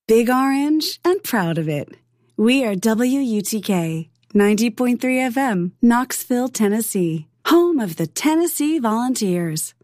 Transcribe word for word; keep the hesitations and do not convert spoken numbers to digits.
Big Orange and proud of it. We are W U T K, ninety point three F M, Knoxville, Tennessee, home of the Tennessee Volunteers.